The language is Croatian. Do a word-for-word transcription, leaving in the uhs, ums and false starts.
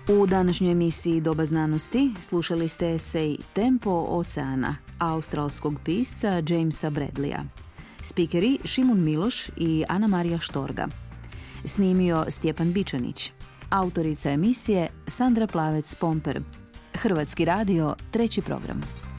U današnjoj emisiji Doba znanosti slušali ste esej Tempo oceana australskog pisca Jamesa Bradleya. Spikeri Šimun Miloš i Ana Marija Štorga. Snimio Stjepan Bičanić. Autorica emisije Sandra Plavec-Pomper. Hrvatski radio, treći program.